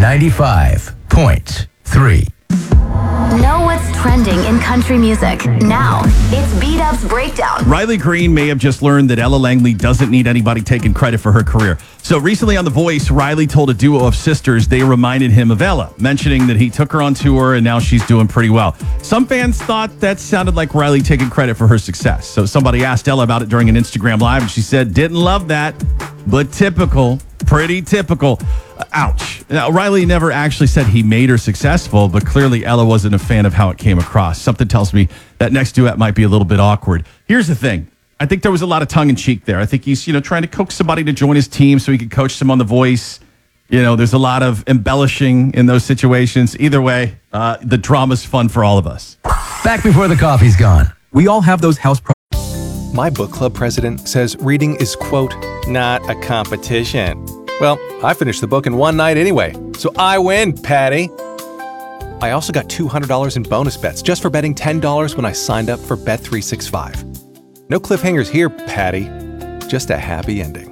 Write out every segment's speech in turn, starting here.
95.3. Know what's trending in country music. Now, it's B-Dub's Breakdown. Riley Green may have just learned that Ella Langley doesn't need anybody taking credit for her career. So recently on The Voice, Riley told a duo of sisters they reminded him of Ella, mentioning that he took her on tour and now she's doing pretty well. Some fans thought that sounded like Riley taking credit for her success. So somebody asked Ella about it during an Instagram Live, and she said, didn't love that, but typical, pretty typical. Ouch. Now, Riley never actually said he made her successful, but clearly Ella wasn't a fan of how it came across. Something tells me that next duet might be a little bit awkward. Here's the thing. I think there was a lot of tongue-in-cheek there. I think he's, trying to coax somebody to join his team so he could coach them on The Voice. There's a lot of embellishing in those situations. Either way, the drama's fun for all of us. Back before the coffee's gone. We all have those house problems. My book club president says reading is, quote, not a competition. Well, I finished the book in one night anyway, so I win, Patty. I also got $200 in bonus bets just for betting $10 when I signed up for Bet365. No cliffhangers here, Patty. Just a happy ending.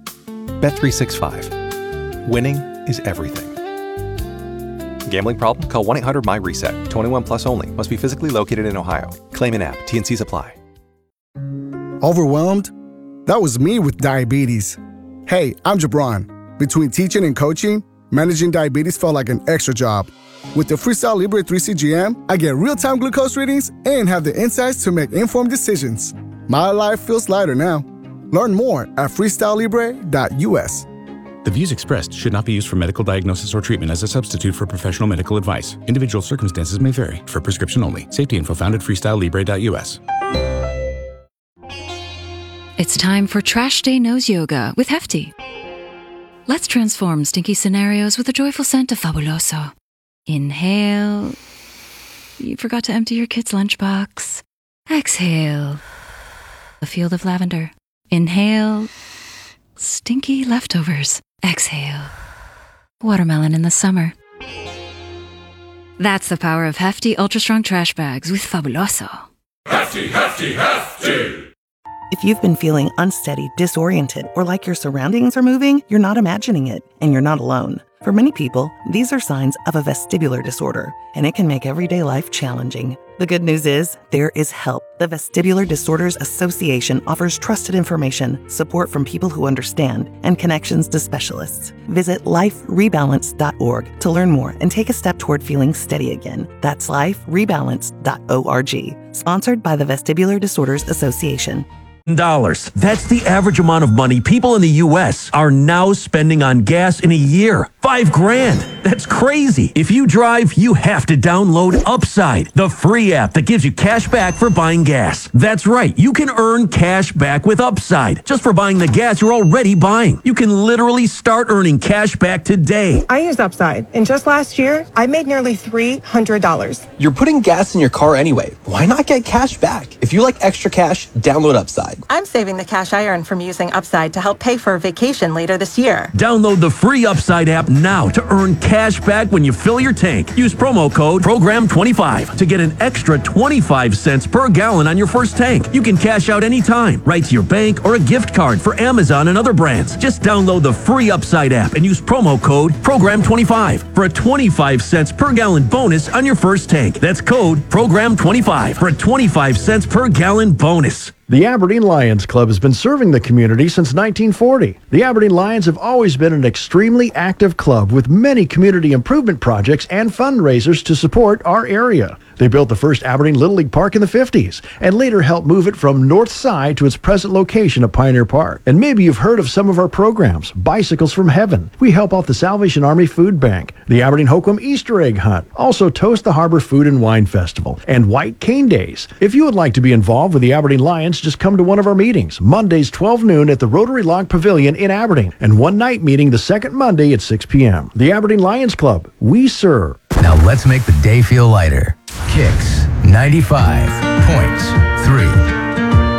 Bet365. Winning is everything. Gambling problem? Call 1-800-MY-RESET. 21 plus only. Must be physically located in Ohio. Claim in app. T&Cs apply. Overwhelmed? That was me with diabetes. Hey, I'm Jabron. Between teaching and coaching, managing diabetes felt like an extra job. With the Freestyle Libre 3 CGM, I get real-time glucose readings and have the insights to make informed decisions. My life feels lighter now. Learn more at freestylelibre.us. The views expressed should not be used for medical diagnosis or treatment as a substitute for professional medical advice. Individual circumstances may vary. For prescription only. Safety info found at freestylelibre.us. It's time for Trash Day Nose Yoga with Hefty. Let's transform stinky scenarios with a joyful scent of Fabuloso. Inhale. You forgot to empty your kid's lunchbox. Exhale. A field of lavender. Inhale. Stinky leftovers. Exhale. Watermelon in the summer. That's the power of Hefty Ultra Strong Trash Bags with Fabuloso. Hefty, Hefty, Hefty! If you've been feeling unsteady, disoriented, or like your surroundings are moving, you're not imagining it, and you're not alone. For many people, these are signs of a vestibular disorder, and it can make everyday life challenging. The good news is, there is help. The Vestibular Disorders Association offers trusted information, support from people who understand, and connections to specialists. Visit liferebalance.org to learn more and take a step toward feeling steady again. That's liferebalance.org. Sponsored by the Vestibular Disorders Association. That's the average amount of money people in the U.S. are now spending on gas in a year. $5,000. That's crazy. If you drive, you have to download Upside, the free app that gives you cash back for buying gas. That's right. You can earn cash back with Upside just for buying the gas you're already buying. You can literally start earning cash back today. I used Upside, and just last year, I made nearly $300. You're putting gas in your car anyway. Why not get cash back? If you like extra cash, download Upside. I'm saving the cash I earn from using Upside to help pay for a vacation later this year. Download the free Upside app now to earn cash back when you fill your tank. Use promo code PROGRAM25 to get an extra 25 cents per gallon on your first tank. You can cash out anytime, right to your bank or a gift card for Amazon and other brands. Just download the free Upside app and use promo code PROGRAM25 for a 25 cents per gallon bonus on your first tank. That's code PROGRAM25 for a 25 cents per gallon bonus. The Aberdeen Lions Club has been serving the community since 1940. The Aberdeen Lions have always been an extremely active club with many community improvement projects and fundraisers to support our area. They built the first Aberdeen Little League Park in the 50s and later helped move it from North Side to its present location of Pioneer Park. And maybe you've heard of some of our programs. Bicycles from Heaven. We help out the Salvation Army Food Bank, the Aberdeen Hoquiam Easter Egg Hunt, also Toast the Harbor Food and Wine Festival, and White Cane Days. If you would like to be involved with the Aberdeen Lions, just come to one of our meetings, Mondays 12 noon at the Rotary Log Pavilion in Aberdeen, and one night meeting the second Monday at 6 p.m. The Aberdeen Lions Club. We serve. Now let's make the day feel lighter. Kicks 95.3.